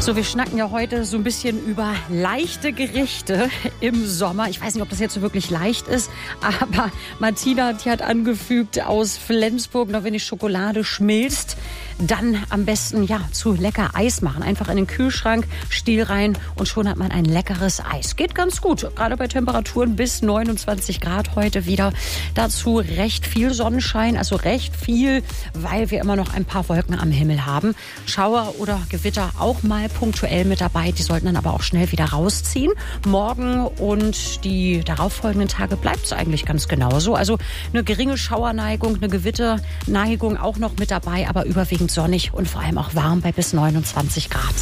So, wir schnacken ja heute so ein bisschen über leichte Gerichte im Sommer. Ich weiß nicht, ob das jetzt so wirklich leicht ist, aber Martina, die hat angefügt aus Flensburg, noch wenn die Schokolade schmilzt, dann am besten zu lecker Eis machen. Einfach in den Kühlschrank, Stiel rein und schon hat man ein leckeres Eis. Geht ganz gut, gerade bei Temperaturen bis 29 Grad heute wieder. Dazu recht viel Sonnenschein, also recht viel, weil wir immer noch ein paar Wolken am Himmel haben. Schauer oder Gewitter auch mal punktuell mit dabei. Die sollten dann aber auch schnell wieder rausziehen. Morgen und die darauffolgenden Tage bleibt es eigentlich ganz genauso. Also eine geringe Schauerneigung, eine Gewitterneigung auch noch mit dabei, aber überwiegend sonnig und vor allem auch warm bei bis 29 Grad.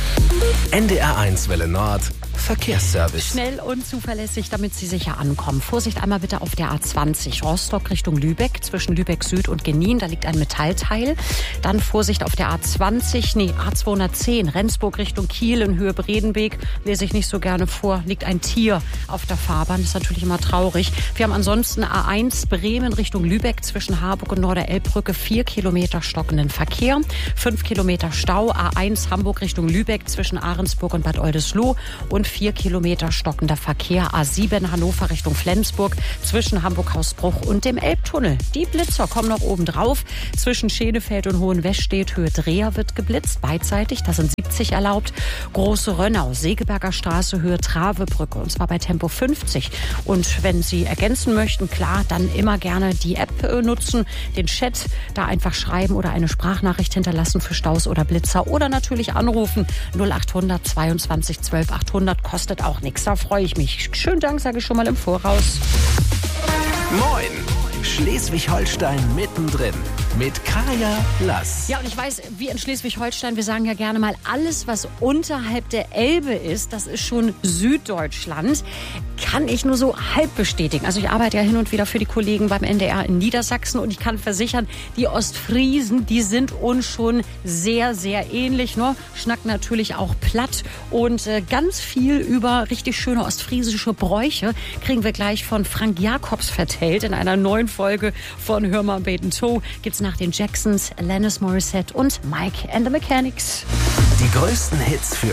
NDR1 Welle Nord. Verkehrsservice. Schnell und zuverlässig, damit Sie sicher ankommen. Vorsicht einmal bitte auf der A20 Rostock Richtung Lübeck, zwischen Lübeck Süd und Genin, da liegt ein Metallteil. Dann Vorsicht auf der A210 Rendsburg Richtung Kiel in Höhe Bredenbeek, lese ich nicht so gerne vor, liegt ein Tier auf der Fahrbahn, das ist natürlich immer traurig. Wir haben ansonsten A1 Bremen Richtung Lübeck, zwischen Harburg und Norderelbbrücke 4 Kilometer stockenden Verkehr, 5 Kilometer Stau, A1 Hamburg Richtung Lübeck, zwischen Ahrensburg und Bad Oldesloe und 4 Kilometer stockender Verkehr. A7 Hannover Richtung Flensburg zwischen Hamburg-Hausbruch und dem Elbtunnel. Die Blitzer kommen noch oben drauf. Zwischen Schenefeld und Hohenwestedt Höhe Dreher wird geblitzt. Beidseitig, da sind 70 erlaubt. Große Rönnau, Segeberger Straße Höhe Travebrücke. Und zwar bei Tempo 50. Und wenn Sie ergänzen möchten, klar, dann immer gerne die App nutzen. Den Chat da einfach schreiben oder eine Sprachnachricht hinterlassen für Staus oder Blitzer. Oder natürlich anrufen 0800 22 12 800. Kostet auch nichts, da freue ich mich. Schönen Dank, sage ich schon mal im Voraus. Moin! Schleswig-Holstein mittendrin mit Kaya Lass. Ja, und ich weiß, wir in Schleswig-Holstein, wir sagen ja gerne mal, alles, was unterhalb der Elbe ist, das ist schon Süddeutschland. Kann ich nur so halb bestätigen. Also ich arbeite ja hin und wieder für die Kollegen beim NDR in Niedersachsen und ich kann versichern, die Ostfriesen, die sind uns schon sehr, sehr ähnlich. Ne? Schnacken natürlich auch platt und ganz viel über richtig schöne ostfriesische Bräuche kriegen wir gleich von Frank Jacobs vertellt. In einer neuen Folge von Hör mal Beten Toe geht's nach den Jacksons, Alanis Morissette und Mike and the Mechanics. Die größten Hits für